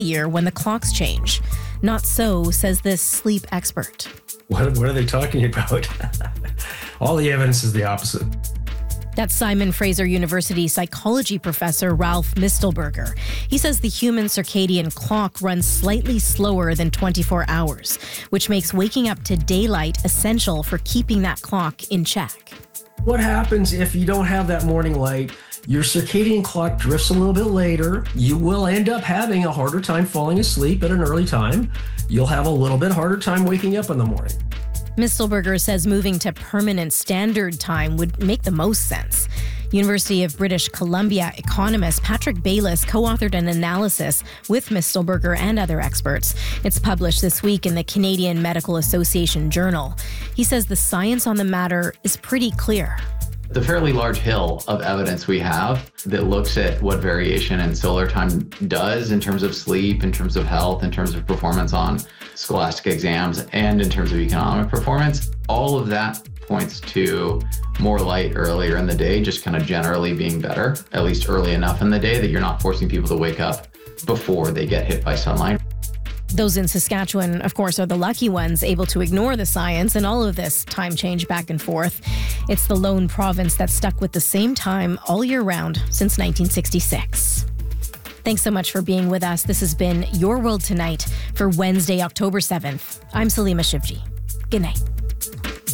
year when the clocks change. Not so, says this sleep expert. What are they talking about? All the evidence is the opposite. That's Simon Fraser University psychology professor Ralph Mistelberger. He says the human circadian clock runs slightly slower than 24 hours, which makes waking up to daylight essential for keeping that clock in check. What happens if you don't have that morning light? Your circadian clock drifts a little bit later. You will end up having a harder time falling asleep at an early time. You'll have a little bit harder time waking up in the morning. Mistelberger says moving to permanent standard time would make the most sense. University of British Columbia economist Patrick Baylis co-authored an analysis with Mistelberger and other experts. It's published this week in the Canadian Medical Association Journal. He says the science on the matter is pretty clear. The fairly large hill of evidence we have that looks at what variation in solar time does in terms of sleep, in terms of health, in terms of performance on scholastic exams, and in terms of economic performance, all of that points to more light earlier in the day, just kind of generally being better, at least early enough in the day that you're not forcing people to wake up before they get hit by sunlight. Those in Saskatchewan, of course, are the lucky ones, able to ignore the science and all of this time change back and forth. It's the lone province that's stuck with the same time all year round since 1966. Thanks so much for being with us. This has been Your World Tonight for Wednesday, October 7th. I'm Salima Shivji. Good night.